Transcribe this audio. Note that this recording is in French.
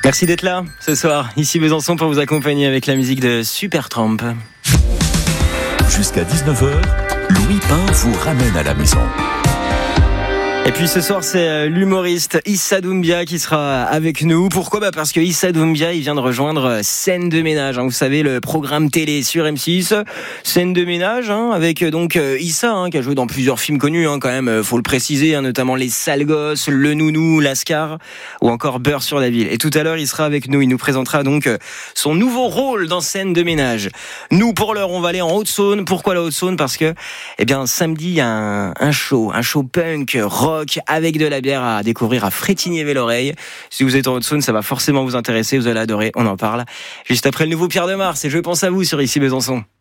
Merci d'être là ce soir, ici Besançon, pour vous accompagner avec la musique de Supertramp. Jusqu'à 19h, Louis Pain vous ramène à la maison. Et puis ce soir, c'est l'humoriste Issa Doumbia qui sera avec nous. Pourquoi ? Parce que Issa Doumbia, il vient de rejoindre Scène de ménage. Vous savez, le programme télé sur M6. Scène de ménage, avec donc Issa, qui a joué dans plusieurs films connus, quand même, faut le préciser, notamment Les Sales Gosses, Le Nounou, Lascar, ou encore Beurre sur la ville. Et tout à l'heure, il sera avec nous. Il nous présentera donc son nouveau rôle dans Scène de ménage. Nous, pour l'heure, on va aller en Haute-Saône. Pourquoi la Haute-Saône ? Parce que, samedi, il y a un show punk, rock, avec de la bière à découvrir à Frétigné-Velloreille. Si vous êtes en Haute-Saône, ça va forcément vous intéresser, vous allez adorer, on en parle juste après le nouveau Pierre de Mars. Et je pense à vous sur Ici Besançon.